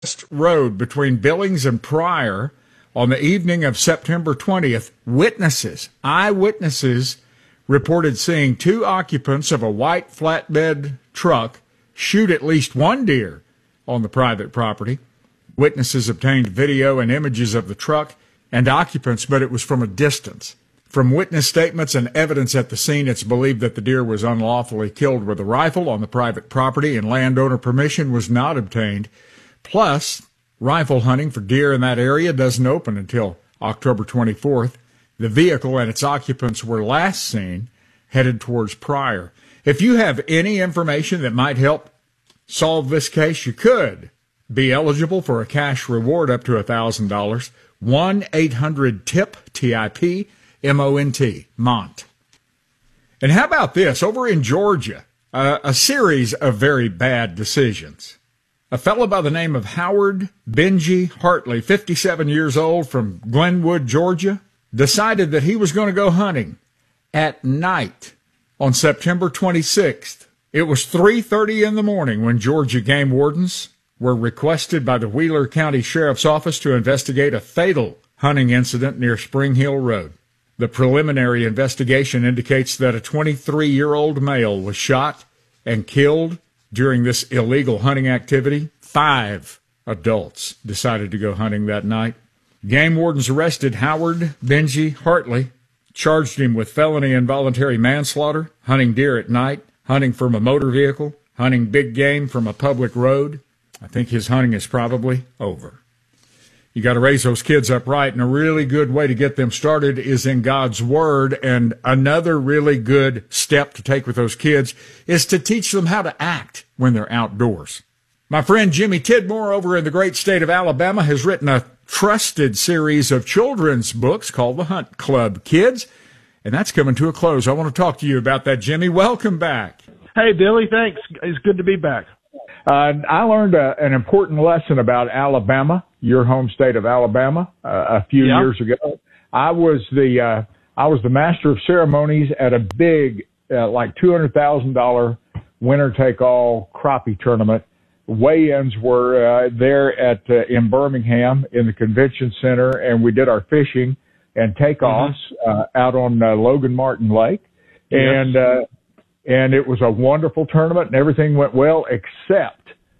Road between Billings and Pryor on the evening of September 20th, eyewitnesses reported seeing two occupants of a white flatbed truck shoot at least one deer on the private property. Witnesses obtained video and images of the truck and occupants, but it was from a distance. From witness statements and evidence at the scene, it's believed that the deer was unlawfully killed with a rifle on the private property and landowner permission was not obtained. Plus, rifle hunting for deer in that area doesn't open until October 24th. The vehicle and its occupants were last seen headed towards Pryor. If you have any information that might help solve this case, you could be eligible for a cash reward up to $1,000. 1-800-TIP, T-I-P, M-O-N-T, Mont. And how about this? Over in Georgia, a series of very bad decisions. A fellow by the name of Howard Benji Hartley, 57 years old, from Glenwood, Georgia, decided that he was going to go hunting at night on September 26th. It was 3:30 in the morning when Georgia game wardens were requested by the Wheeler County Sheriff's Office to investigate a fatal hunting incident near Spring Hill Road. The preliminary investigation indicates that a 23-year-old male was shot and killed during this illegal hunting activity. 5 adults decided to go hunting that night. Game wardens arrested Howard Benji Hartley, charged him with felony involuntary manslaughter, hunting deer at night, hunting from a motor vehicle, hunting big game from a public road. I think his hunting is probably over. You got to raise those kids up right, and a really good way to get them started is in God's Word. And another really good step to take with those kids is to teach them how to act when they're outdoors. My friend Jimmy Tidmore over in the great state of Alabama has written a trusted series of children's books called The Hunt Club Kids, and that's coming to a close. I want to talk to you about that, Jimmy. Welcome back. Hey, Billy, thanks. It's good to be back. I learned an important lesson about Alabama, your home state of Alabama, a few years ago. I was the master of ceremonies at a big, like $200,000 winner-take-all crappie tournament. Weigh-ins were there in Birmingham in the convention center, and we did our fishing and takeoffs out on Logan Martin Lake. Yes. And it was a wonderful tournament, and everything went well, except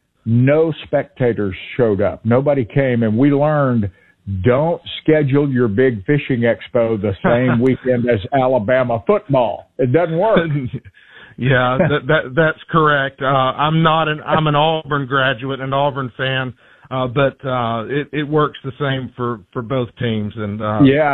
no spectators showed up. Nobody came, and we learned, don't schedule your big fishing expo the same weekend as Alabama football. It doesn't work. Yeah, that's correct. I'm an Auburn graduate and Auburn fan, but it works the same for both teams. And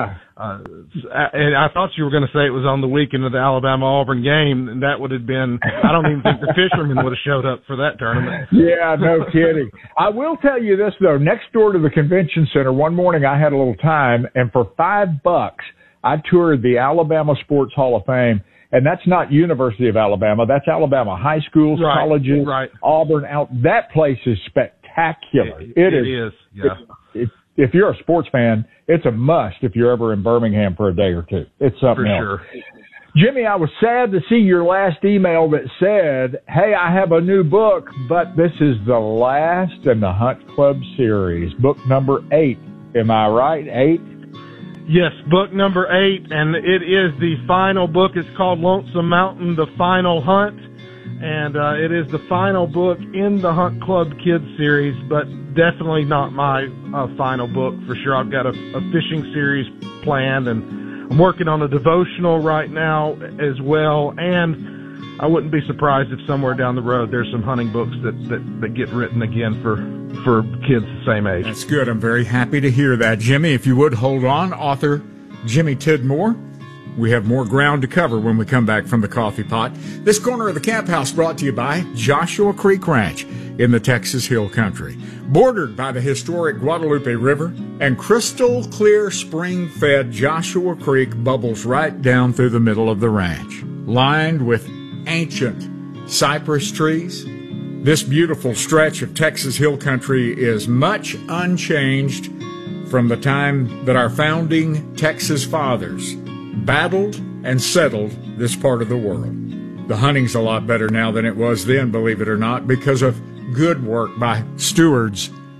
and I thought you were going to say it was on the weekend of the Alabama-Auburn game, and that would have been, I don't even think the fishermen would have showed up for that tournament. Yeah, no kidding. I will tell you this, though. Next door to the convention center, one morning I had a little time, and for $5, I toured the Alabama Sports Hall of Fame. And that's not University of Alabama. That's Alabama high schools, colleges, Auburn. That place is spectacular. It is. Yeah. If you're a sports fan, it's a must if you're ever in Birmingham for a day or two. It's something else. For sure. Jimmy, I was sad to see your last email that said, hey, I have a new book, but this is the last in the Hunt Club series, book number 8. Am I right? 8? Yes, book number 8, and it is the final book. It's called Lonesome Mountain, The Final Hunt, and it is the final book in the Hunt Club Kids series, but definitely not my final book for sure. I've got a fishing series planned, and I'm working on a devotional right now as well, and I wouldn't be surprised if somewhere down the road there's some hunting books that get written again for kids the same age. That's good. I'm very happy to hear that. Jimmy, if you would hold on, author Jimmy Tidmore. We have more ground to cover when we come back from the coffee pot. This corner of the Camp House brought to you by Joshua Creek Ranch in the Texas Hill Country. Bordered by the historic Guadalupe River and crystal clear spring-fed Joshua Creek bubbles right down through the middle of the ranch. Lined with ancient cypress trees, this beautiful stretch of Texas Hill Country is much unchanged from the time that our founding Texas fathers battled and settled this part of the world. The hunting's a lot better now than it was then, believe it or not, because of good work by stewards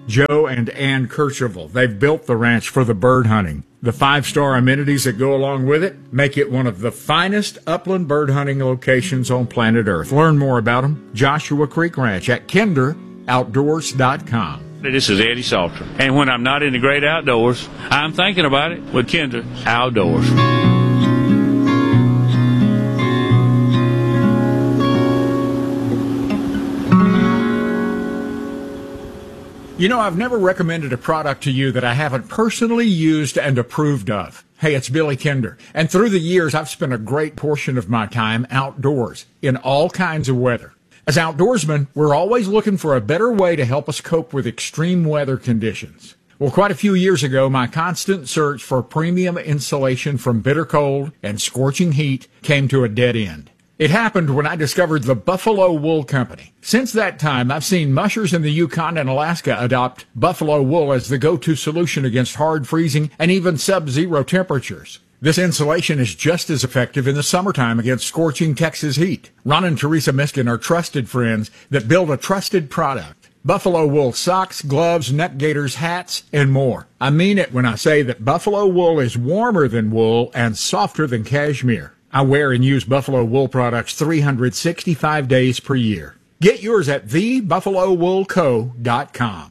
Joe and Ann Kercheval. They've built the ranch for the bird hunting. The 5-star amenities that go along with it make it one of the finest upland bird hunting locations on planet Earth. Learn more about them. Joshua Creek Ranch at kinderoutdoors.com. This is Eddie Salter. And when I'm not in the great outdoors, I'm thinking about it with Kinder Outdoors. You know, I've never recommended a product to you that I haven't personally used and approved of. Hey, it's Billy Kinder. And through the years, I've spent a great portion of my time outdoors in all kinds of weather. As outdoorsmen, we're always looking for a better way to help us cope with extreme weather conditions. Well, quite a few years ago, my constant search for premium insulation from bitter cold and scorching heat came to a dead end. It happened when I discovered the Buffalo Wool Company. Since that time, I've seen mushers in the Yukon and Alaska adopt buffalo wool as the go-to solution against hard freezing and even sub-zero temperatures. This insulation is just as effective in the summertime against scorching Texas heat. Ron and Teresa Miskin are trusted friends that build a trusted product. Buffalo wool socks, gloves, neck gaiters, hats, and more. I mean it when I say that buffalo wool is warmer than wool and softer than cashmere. I wear and use Buffalo Wool products 365 days per year. Get yours at thebuffalowoolco.com.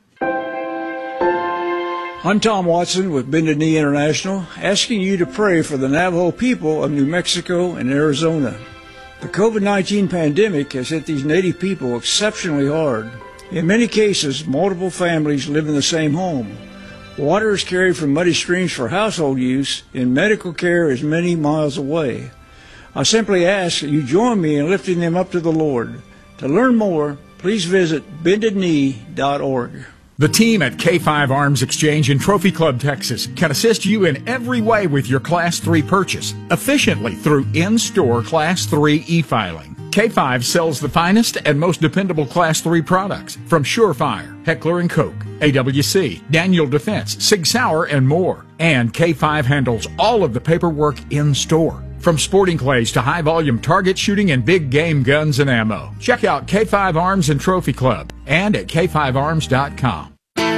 I'm Tom Watson with Bended Knee International, asking you to pray for the Navajo people of New Mexico and Arizona. The COVID-19 pandemic has hit these Native people exceptionally hard. In many cases, multiple families live in the same home. Water is carried from muddy streams for household use, and medical care is many miles away. I simply ask that you join me in lifting them up to the Lord. To learn more, please visit bendedknee.org. The team at K5 Arms Exchange in Trophy Club, Texas, can assist you in every way with your Class 3 purchase, efficiently through in-store Class 3 e-filing. K5 sells the finest and most dependable Class 3 products from Surefire, Heckler & Koch, AWC, Daniel Defense, Sig Sauer, and more. And K5 handles all of the paperwork in-store, from sporting clays to high-volume target shooting and big game guns and ammo. Check out K5 Arms and Trophy Club and at k5arms.com.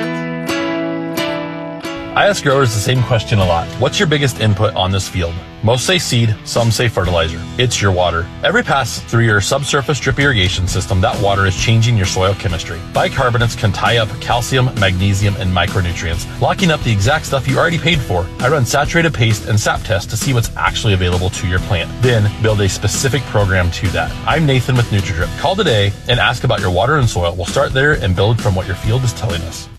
I ask growers the same question a lot. What's your biggest input on this field? Most say seed, some say fertilizer. It's your water. Every pass through your subsurface drip irrigation system, that water is changing your soil chemistry. Bicarbonates can tie up calcium, magnesium, and micronutrients, locking up the exact stuff you already paid for. I run saturated paste and sap tests to see what's actually available to your plant. Then build a specific program to that. I'm Nathan with NutriDrip. Call today and ask about your water and soil. We'll start there and build from what your field is telling us.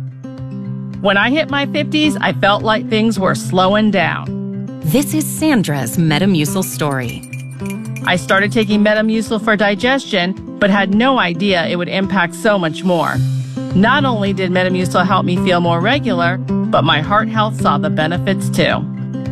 When I hit my 50s, I felt like things were slowing down. This is Sandra's Metamucil story. I started taking Metamucil for digestion, but had no idea it would impact so much more. Not only did Metamucil help me feel more regular, but my heart health saw the benefits too.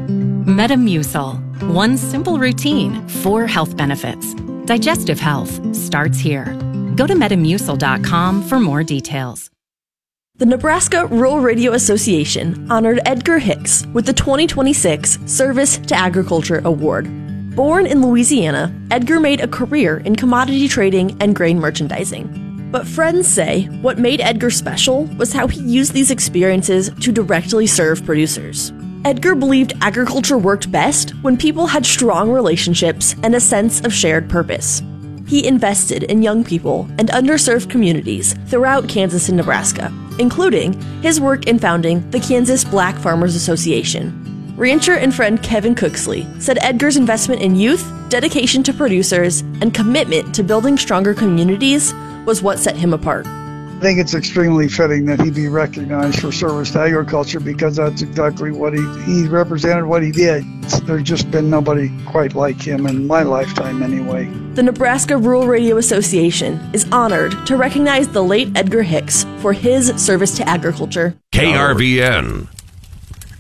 Metamucil. One simple routine, 4 health benefits. Digestive health starts here. Go to Metamucil.com for more details. The Nebraska Rural Radio Association honored Edgar Hicks with the 2026 Service to Agriculture Award. Born in Louisiana, Edgar made a career in commodity trading and grain merchandising. But friends say what made Edgar special was how he used these experiences to directly serve producers. Edgar believed agriculture worked best when people had strong relationships and a sense of shared purpose. He invested in young people and underserved communities throughout Kansas and Nebraska, including his work in founding the Kansas Black Farmers Association. Rancher and friend Kevin Cooksley said Edgar's investment in youth, dedication to producers, and commitment to building stronger communities was what set him apart. I think it's extremely fitting that he be recognized for service to agriculture because that's exactly what he represented, what he did. There's just been nobody quite like him in my lifetime anyway. The Nebraska Rural Radio Association is honored to recognize the late Edgar Hicks for his service to agriculture. KRVN,